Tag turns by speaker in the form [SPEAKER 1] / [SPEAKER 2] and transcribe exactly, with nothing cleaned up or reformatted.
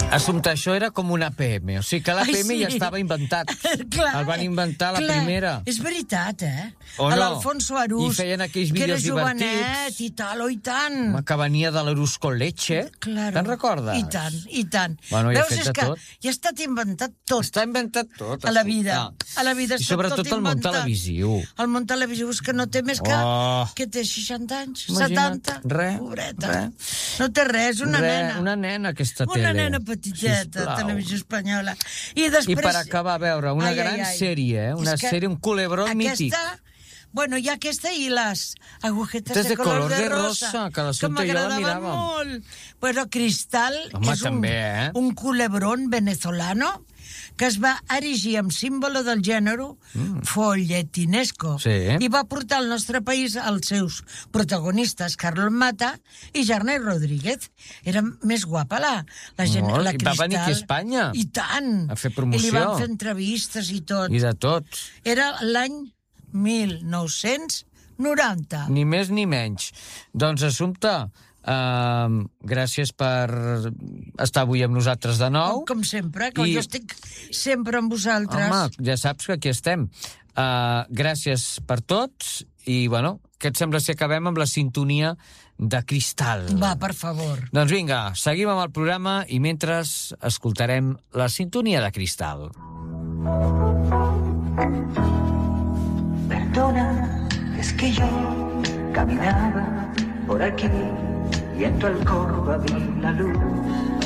[SPEAKER 1] Assumpte, això era com una P M, o sigui que l'A P M Ai, sí. ja estava inventat.
[SPEAKER 2] Clar,
[SPEAKER 1] el van inventar la
[SPEAKER 2] clar,
[SPEAKER 1] primera.
[SPEAKER 2] És veritat, eh?
[SPEAKER 1] O no?
[SPEAKER 2] L'Alfonso Arús,
[SPEAKER 1] I feien aquells
[SPEAKER 2] que era
[SPEAKER 1] vídeos
[SPEAKER 2] jovenet i tal, oh, i tant.
[SPEAKER 1] Home, que venia de l'Arús con leche.
[SPEAKER 2] Claro.
[SPEAKER 1] Te'n recordes?
[SPEAKER 2] I tant, i tant.
[SPEAKER 1] Bueno, ja
[SPEAKER 2] Veus,
[SPEAKER 1] fet
[SPEAKER 2] és
[SPEAKER 1] de
[SPEAKER 2] que
[SPEAKER 1] tot.
[SPEAKER 2] ja ha estat inventat tot.
[SPEAKER 1] Està inventat tot.
[SPEAKER 2] A la vida. A la vida
[SPEAKER 1] I
[SPEAKER 2] està
[SPEAKER 1] sobretot
[SPEAKER 2] tot
[SPEAKER 1] el món
[SPEAKER 2] inventat.
[SPEAKER 1] televisiu.
[SPEAKER 2] El món televisiu és que no té més que...
[SPEAKER 1] Oh.
[SPEAKER 2] Que té seixanta anys,
[SPEAKER 1] Imagina't.
[SPEAKER 2] setanta.
[SPEAKER 1] Res,
[SPEAKER 2] Pobreta.
[SPEAKER 1] res.
[SPEAKER 2] No té res, una
[SPEAKER 1] Re,
[SPEAKER 2] nena.
[SPEAKER 1] Una nena, aquesta tele.
[SPEAKER 2] Una nena petiteta,
[SPEAKER 1] Sisplau.
[SPEAKER 2] televisió espanyola. I després...
[SPEAKER 1] I per acabar, a veure, una
[SPEAKER 2] ai,
[SPEAKER 1] gran
[SPEAKER 2] ai, ai.
[SPEAKER 1] sèrie, eh? Una
[SPEAKER 2] que
[SPEAKER 1] sèrie, un culebrón
[SPEAKER 2] aquesta...
[SPEAKER 1] mític.
[SPEAKER 2] Bueno, hi ha aquesta i les agujetes
[SPEAKER 1] Aquestes
[SPEAKER 2] de,
[SPEAKER 1] de
[SPEAKER 2] color,
[SPEAKER 1] color
[SPEAKER 2] de
[SPEAKER 1] de
[SPEAKER 2] rosa,
[SPEAKER 1] rosa, que l'Assumpta
[SPEAKER 2] que
[SPEAKER 1] i jo la
[SPEAKER 2] m'agradaven
[SPEAKER 1] miràvem.
[SPEAKER 2] molt. Però Cristal
[SPEAKER 1] Home,
[SPEAKER 2] és un,
[SPEAKER 1] també, eh?
[SPEAKER 2] un culebrón venezolano que es va erigir amb símbolo del gènere mm. folletinesco
[SPEAKER 1] Sí.
[SPEAKER 2] i va portar al nostre país els seus protagonistes, Carlos Mata i Jarnay Rodríguez. Era més guapa la, la, gent,
[SPEAKER 1] Molt.
[SPEAKER 2] la
[SPEAKER 1] I
[SPEAKER 2] Cristal.
[SPEAKER 1] va venir aquí a Espanya.
[SPEAKER 2] I tant.
[SPEAKER 1] A fer promoció.
[SPEAKER 2] I li van fer entrevistes i tot.
[SPEAKER 1] I de tot.
[SPEAKER 2] Era l'any mil nou-cents noranta.
[SPEAKER 1] Ni més ni menys. Doncs, Assumpta, uh, gràcies per estar avui amb nosaltres de nou.
[SPEAKER 2] Com sempre, que
[SPEAKER 1] I...
[SPEAKER 2] jo estic sempre amb vosaltres.
[SPEAKER 1] Home, ja saps que aquí estem. Uh, gràcies per tots i, bueno, què et sembla si acabem amb la sintonia de Cristal?
[SPEAKER 2] Va, per favor.
[SPEAKER 1] Doncs vinga, seguim amb el programa i mentre escoltarem la sintonia de Cristal.
[SPEAKER 3] Perdona, es que yo caminaba por aquí y en tu alcoba vi la luz